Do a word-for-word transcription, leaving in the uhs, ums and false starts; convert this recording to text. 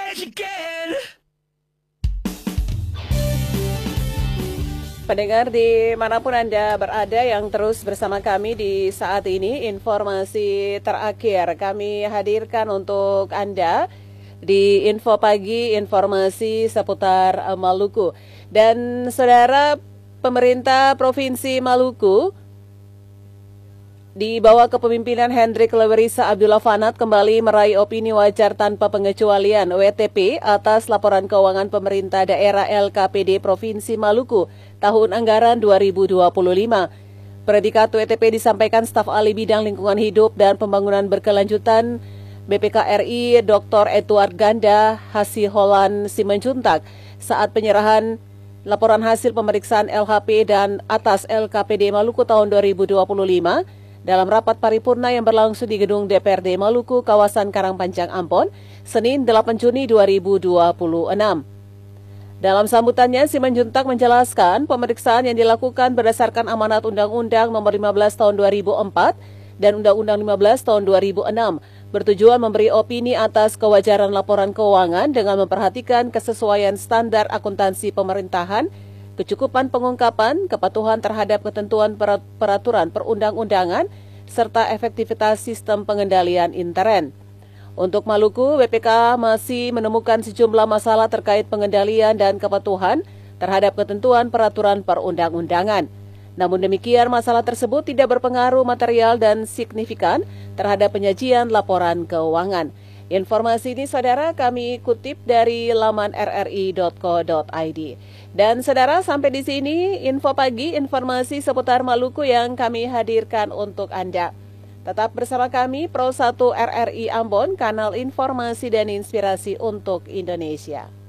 Pendengar dimanapun Anda berada yang terus bersama kami di saat ini, informasi terakhir kami hadirkan untuk Anda di Info Pagi, informasi seputar Maluku. Dan saudara, pemerintah Provinsi Maluku di bawah kepemimpinan Hendrik Lewerisa Abdullah Fanat kembali meraih opini wajar tanpa pengecualian W T P atas laporan keuangan pemerintah daerah L K P D Provinsi Maluku tahun anggaran dua ribu dua puluh lima. Predikat W T P disampaikan staf ahli bidang lingkungan hidup dan pembangunan berkelanjutan B P K R I Doktor Edward Ganda Hasiholan Simanjuntak saat penyerahan laporan hasil pemeriksaan L H P dan atas L K P D Maluku tahun dua ribu dua puluh lima dalam rapat paripurna yang berlangsung di gedung D P R D Maluku, kawasan Karangpanjang, Ambon, Senin delapan Juni dua ribu dua puluh enam. Dalam sambutannya, Simanjuntak menjelaskan pemeriksaan yang dilakukan berdasarkan amanat Undang-Undang Nomor lima belas Tahun dua ribu empat dan Undang-Undang lima belas Tahun dua ribu enam bertujuan memberi opini atas kewajaran laporan keuangan dengan memperhatikan kesesuaian standar akuntansi pemerintahan, kecukupan pengungkapan, kepatuhan terhadap ketentuan peraturan perundang-undangan, serta efektivitas sistem pengendalian intern. Untuk Maluku, B P K masih menemukan sejumlah masalah terkait pengendalian dan kepatuhan terhadap ketentuan peraturan perundang-undangan. Namun demikian, masalah tersebut tidak berpengaruh material dan signifikan terhadap penyajian laporan keuangan. Informasi ini, saudara, kami kutip dari laman r r i dot co dot i d. Dan saudara, sampai di sini Info Pagi, informasi seputar Maluku yang kami hadirkan untuk Anda. Tetap bersama kami, Pro satu R R I Ambon, kanal informasi dan inspirasi untuk Indonesia.